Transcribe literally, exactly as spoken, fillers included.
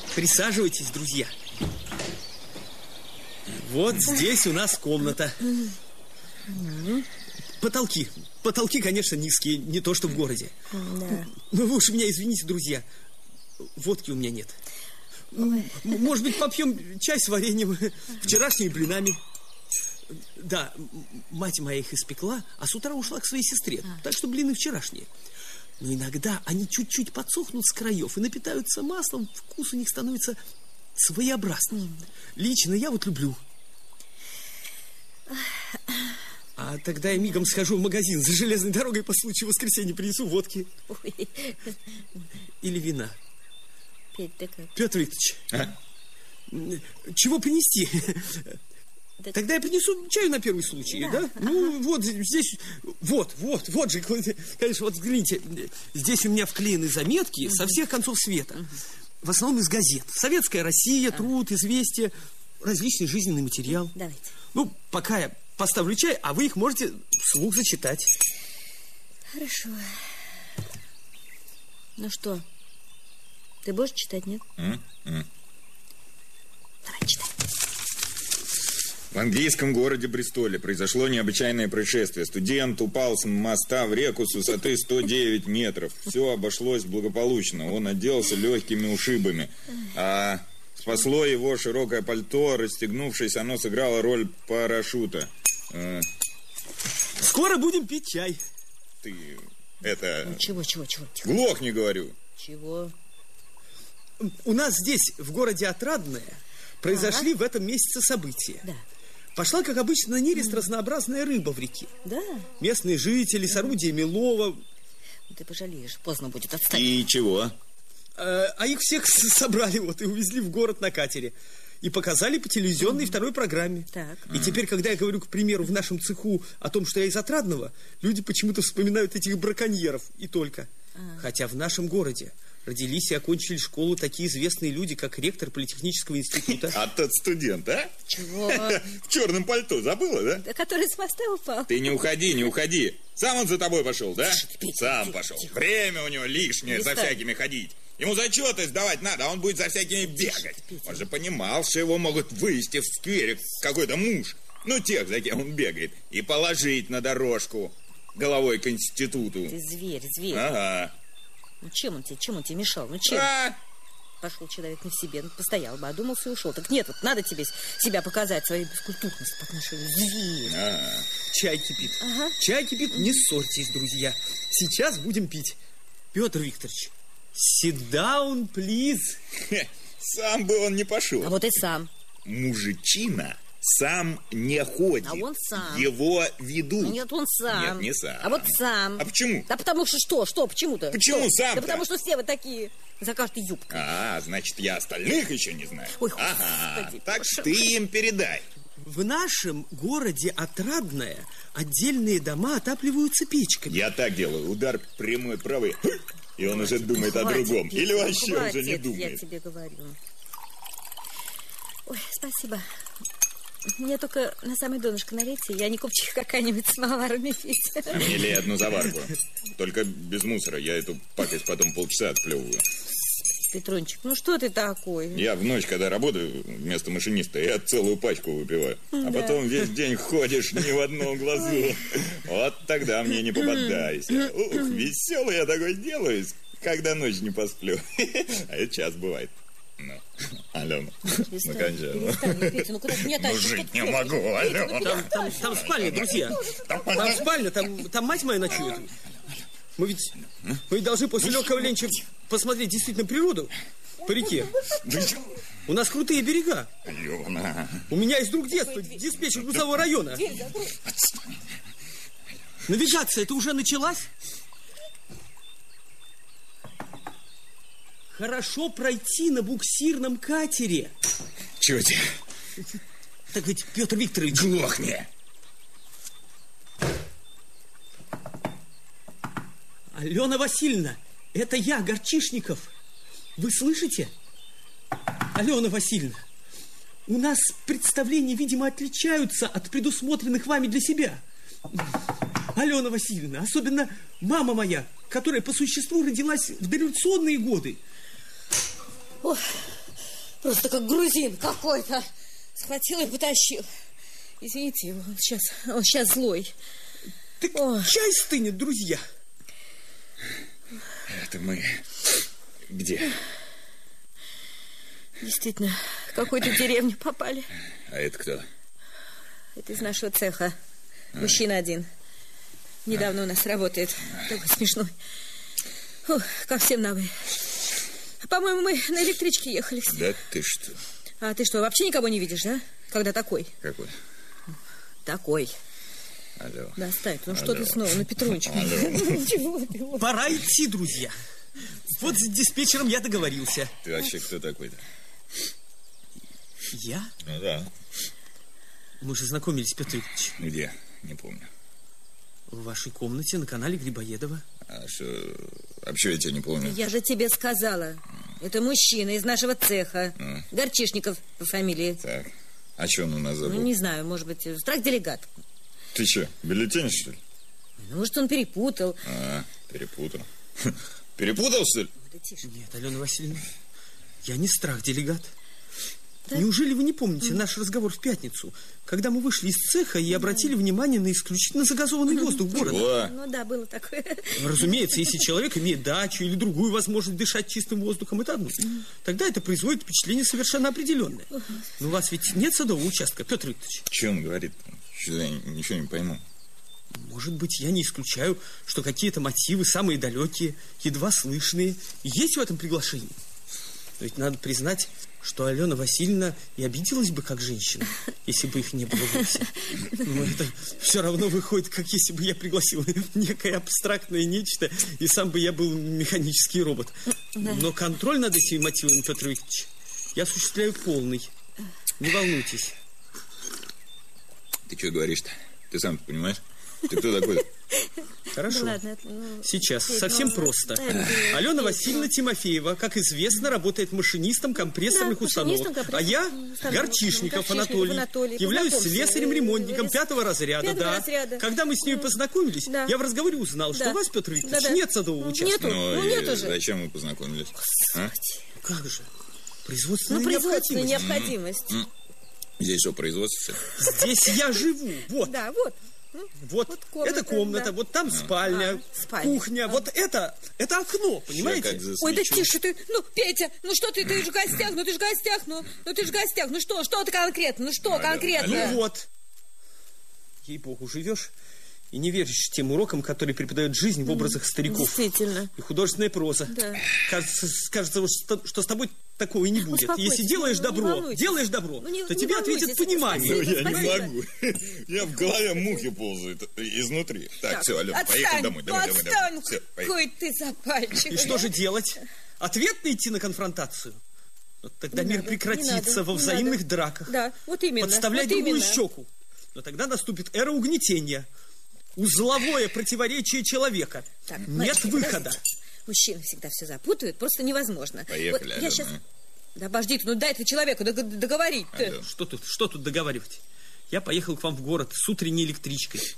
Присаживайтесь, друзья. Вот здесь у нас комната. Потолки. Потолки, конечно, низкие, не то что в городе. Да. Ну, вы уж меня извините, друзья. Водки у меня нет. Ой. Может быть, попьем чай с вареньем, вчерашними блинами. Да, мать моя их испекла, а с утра ушла к своей сестре. А. Так что блины вчерашние. Но иногда они чуть-чуть подсохнут с краев и напитаются маслом, вкус у них становится своеобразный. Mm. Лично я вот люблю. А тогда я мигом схожу в магазин за железной дорогой, по случаю воскресенья принесу водки. Ой. Или вина. Петь, да как? Петр Викторович, а? Чего принести? Да. Тогда я принесу чаю на первый случай, да? да? Ну, ага. Вот здесь, вот, вот, вот же, конечно, вот взгляните, здесь у меня вклеены заметки угу. со всех концов света. Угу. В основном из газет. Советская Россия, а. Труд, Известия, различный жизненный материал. Давайте. Ну, пока я поставлю чай, а вы их можете вслух зачитать. Хорошо. Ну что, ты будешь читать, нет? Mm-hmm. Давай, читай. В английском городе Бристоле произошло необычайное происшествие. Студент упал с моста в реку с высоты сто девять метров. Все обошлось благополучно. Он отделался легкими ушибами. А спасло его широкое пальто. Расстегнувшись, оно сыграло роль парашюта. Скоро будем пить чай. Ты это... Ну, чего, чего, чего? Глохни, говорю. Чего? У нас здесь, в городе Отрадное, произошли ага. в этом месяце события. Да. Пошла, как обычно, на нерест mm. разнообразная рыба в реке. Да. Местные жители с орудиями лова. Ты пожалеешь, поздно будет, отстать. И чего? А, а их всех собрали вот и увезли в город на катере. И показали по телевизионной mm. второй программе. Так. И mm. теперь, когда я говорю, к примеру, в нашем цеху о том, что я из Отрадного, люди почему-то вспоминают этих браконьеров и только. А. Хотя в нашем городе родились и окончили школу такие известные люди, как ректор политехнического института. А тот студент, а? Чего? В черном пальто, забыла, да? Да, который с моста упал. Ты не уходи, не уходи. Сам он за тобой пошел, да? Сам пошел. Время у него лишнее за всякими ходить. Ему зачеты сдавать надо, а он будет за всякими бегать. Он же понимал, что его могут вывести в скверик какой-то муж. Ну, тех, за кем он бегает. И положить на дорожку головой к институту. Ты зверь, зверь. Ага. Ну, чем он тебе, чем он тебе мешал? Ну, чем? А? Пошел человек не в себе, ну, постоял бы, одумался и ушел. Так нет, вот надо тебе себя показать, свою бескультурность по отношению к зверю. А. Чай кипит. Ага. Чай кипит, не ссорьтесь, друзья. Сейчас будем пить. Петр Викторович, sit down, please. Сам бы он не пошел. А вот и сам. Мужичина сам не ходит. А он сам. Его ведут. Нет, он сам. Нет, не сам. А вот сам. А почему? Да потому что что? Что? Почему-то? Почему сам? Да потому что все вы такие за каждой юбкой. А, значит, я остальных еще не знаю. Ой, ага, господи, так боже. ты им передай. В нашем городе Отрадное отдельные дома отапливаются печками. Я так делаю. Удар прямой правый, и он хватит, уже думает хватит, о другом. Петя, Или вообще хватит, уже не думает. Я тебе говорю. Ой, спасибо. Мне только на самое донышко налейте. Я не купчиха какая-нибудь с самоварами пить. А мне лей одну заварку. Только без мусора. Я эту пакость потом полчаса отплевываю. Петрончик, ну что ты такой? Я в ночь, когда работаю вместо машиниста, я целую пачку выпиваю. А да. потом весь день ходишь ни в одном глазу. Вот тогда мне не попадайся. Ух, веселый я такой делаюсь, когда ночь не посплю. А это час бывает. Ну, Алена, ну, конечно. Ну, куда ты меня тащишь? Ну, жить не могу, Алена. Там, там, там спальня, друзья. Там спальня, там, там мать моя ночует. Мы ведь, мы ведь должны после легкого ленча посмотреть действительно природу по реке. У нас крутые берега. Алена. У меня есть друг детства, диспетчер грузового района. Навигация-то уже началась? Хорошо пройти на буксирном катере. Чего тебе? Так ведь, Петр Викторович... Глохни. Алена Васильевна, это я, Горчишников. Вы слышите? Алена Васильевна, у нас представления, видимо, отличаются от предусмотренных вами для себя. Алена Васильевна, особенно мама моя, которая по существу родилась в дореволюционные годы. Ох, Просто как грузин какой-то. Схватил и потащил. Извините его, он сейчас, он сейчас злой. Так Ой. Чай стынет, друзья. Это мы где? Действительно, в какую-то деревню попали. А это кто? Это из нашего цеха. А. Мужчина один. Недавно а. у нас работает. Такой смешной. Фух, как всем надо. По-моему, мы на электричке ехали. Да ты что? А ты что, вообще никого не видишь, да? Когда такой? Какой? Такой. Алло. Да, ставь. Ну что ты снова? Ну, Петрунечка. Пора идти, друзья. Вот с диспетчером я договорился. Ты вообще кто такой-то? Я? Ну да. Мы же знакомились, Петр Викторович. Где? Не помню. В вашей комнате на канале Грибоедова. А что... А почему я тебя не помню? Я же тебе сказала. Это мужчина из нашего цеха. А. Горчишников по фамилии. Так. А что он у нас забыл? Ну, не знаю, может быть, страхделегат. Ты что, бюллетень, что ли? Ну, может, он перепутал. А, перепутал. Перепутал, что ли? Да тише. Нет, Алена Васильевна, я не страхделегат. Да? Неужели вы не помните mm. наш разговор в пятницу, когда мы вышли из цеха и обратили mm. внимание на исключительно загазованный mm. воздух города? Чего? Ну да, было такое. Разумеется, если человек имеет дачу или другую возможность дышать чистым воздухом, это одно. Mm. Тогда это производит впечатление совершенно определенное. Mm. Но у вас ведь нет садового участка, Петр Викторович? Что он говорит? Что я ничего не пойму. Может быть, я не исключаю, что какие-то мотивы, самые далекие, едва слышные, есть в этом приглашении. Но ведь надо признать, что Алена Васильевна и обиделась бы как женщина, если бы их не было вовсе. Но это все равно выходит, как если бы я пригласил некое абстрактное нечто, и сам бы я был механический робот. Но контроль над этими мотивами, Петр Викторович, я осуществляю полный. Не волнуйтесь. Ты что говоришь-то? Ты сам понимаешь? Ты кто такой? Хорошо. Ну, ладно, ну, Сейчас это, совсем ну, просто. Это, Алена это, Васильевна это, Тимофеева, как известно, работает машинистом компрессорных да, установок. А я Горчишников Анатолий, Анатолий, являюсь слесарем-ремонтником пятого разряда. Пятого да. разряда. Когда мы с ней познакомились, да. я в разговоре узнал, что да. у вас, Петр Викторович, да, да. нет садового ну, участка. Нету, ну, ну нету же. Зачем мы познакомились? А? Как же? Производственная ну, производственная необходимость. необходимость. Здесь что, производство? Здесь я живу, вот. Да, вот. Вот, вот комната, это комната, да. вот там а. спальня, а, спальня, кухня, а. вот это, это окно, понимаете? Ой, да тише ты, ну, Петя, ну что ты, ты же в гостях, ну ты же в гостях, ну, ну ты же в гостях, ну что, что ты конкретно, ну что алло, конкретно? Ну вот, ей-богу, живешь и не веришь тем урокам, которые преподают жизнь в образах стариков. Действительно. И художественная проза. Да. Кажется, кажется что, что с тобой такого и не будет. Если делаешь добро, делаешь добро, ну, не, то не тебе ответят понимание. Ну, я не могу. Я в голове мухи ползают изнутри. Так, так все, Алена, отстань, поехали домой. домой, отстань, домой. Все, какой ты запальчивый. И что же делать? Ответно идти на конфронтацию? Вот тогда не мир надо, прекратится надо, во взаимных надо. драках. Да, вот именно. Подставлять вот другую именно. щеку. Но тогда наступит эра угнетения. Узловое противоречие человека. Так, нет мальчики, выхода. Подождите. Мужчины всегда все запутают, просто невозможно. Поехали, вот я сейчас... Да обожди, ну дай ты человеку договорить. Что тут, что тут договаривать? Я поехал к вам в город с утренней электричкой.